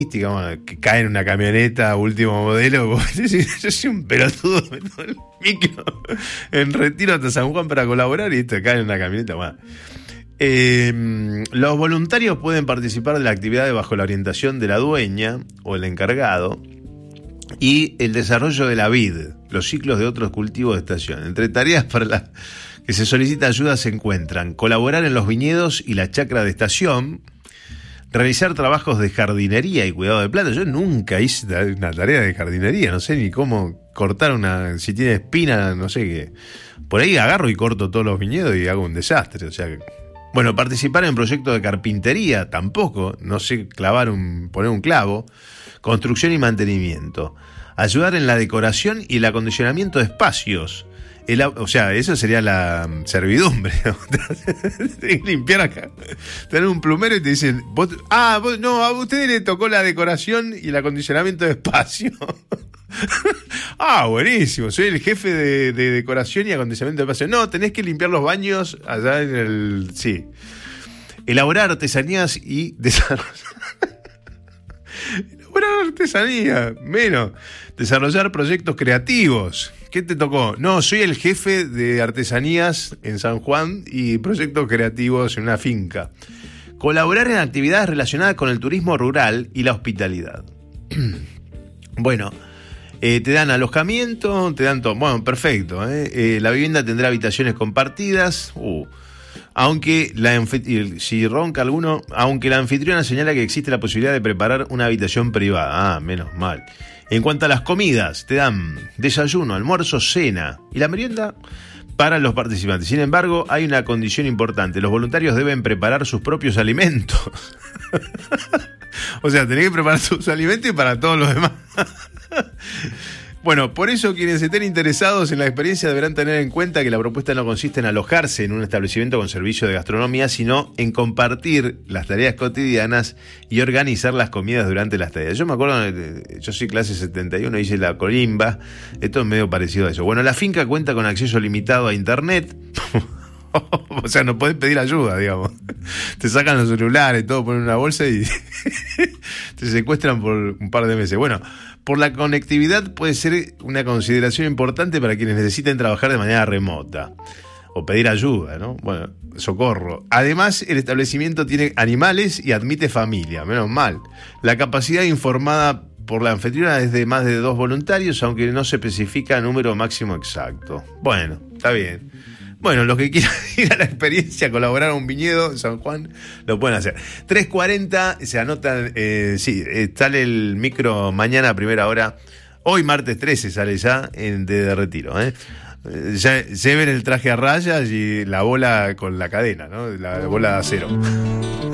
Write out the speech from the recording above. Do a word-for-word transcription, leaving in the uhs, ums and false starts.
Bueno, que cae en una camioneta último modelo. Yo soy un pelotudo, me tomo el micro en Retiro hasta San Juan para colaborar y esto cae en una camioneta. Bueno. Eh, los voluntarios pueden participar de la actividad bajo la orientación de la dueña o el encargado y el desarrollo de la vid, los ciclos de otros cultivos de estación. Entre tareas para las que se solicita ayuda se encuentran colaborar en los viñedos y la chacra de estación, realizar trabajos de jardinería y cuidado de plantas. Yo nunca hice una tarea de jardinería, no sé ni cómo cortar una, si tiene espina, no sé qué. Por ahí agarro y corto todos los viñedos y hago un desastre. O sea, bueno, participar en proyectos de carpintería tampoco, no sé clavar un, poner un clavo, construcción y mantenimiento, ayudar en la decoración y el acondicionamiento de espacios. El, o sea, eso sería la servidumbre. Limpiar acá. Tener un plumero y te dicen, vos, ah, vos, no, a usted le tocó la decoración y el acondicionamiento de espacio. Ah, buenísimo. Soy el jefe de, de decoración y acondicionamiento de espacio. No, tenés que limpiar los baños allá en el. Sí. Elaborar artesanías y desarrollar. Elaborar artesanía. Menos. Desarrollar proyectos creativos. ¿Qué te tocó? No, soy el jefe de artesanías en San Juan y proyectos creativos en una finca. Colaborar en actividades relacionadas con el turismo rural y la hospitalidad. Bueno, eh, te dan alojamiento, te dan todo. Bueno, perfecto. ¿eh? Eh, la vivienda tendrá habitaciones compartidas. Uh, aunque la anfit- si ronca alguno, aunque la anfitriona señala que existe la posibilidad de preparar una habitación privada. Ah, menos mal. En cuanto a las comidas, te dan desayuno, almuerzo, cena y la merienda para los participantes. Sin embargo, hay una condición importante. Los voluntarios deben preparar sus propios alimentos. O sea, tenés que preparar sus alimentos y para todos los demás. Bueno, por eso quienes estén interesados en la experiencia deberán tener en cuenta que la propuesta no consiste en alojarse en un establecimiento con servicio de gastronomía, sino en compartir las tareas cotidianas y organizar las comidas durante las tareas. Yo me acuerdo, yo soy clase setenta y uno, hice la colimba, esto es medio parecido a eso. Bueno, la finca cuenta con acceso limitado a internet. O sea, no podés pedir ayuda, digamos. Te sacan los celulares, todo ponen en una bolsa y te secuestran por un par de meses. Bueno, por la conectividad puede ser una consideración importante para quienes necesiten trabajar de manera remota o pedir ayuda, ¿no? Bueno, socorro. Además, el establecimiento tiene animales y admite familia, menos mal. La capacidad informada por la anfitriona es de más de dos voluntarios, aunque no se especifica número máximo exacto. Bueno, está bien. Bueno, los que quieran ir a la experiencia, colaborar a un viñedo en San Juan, lo pueden hacer. tres cuarenta, se anotan, eh, sí, eh, sale el micro mañana a primera hora. Hoy, martes trece, sale ya en, de, de Retiro. ¿eh? Ya lleven el traje a rayas y la bola con la cadena, ¿no? La bola de acero.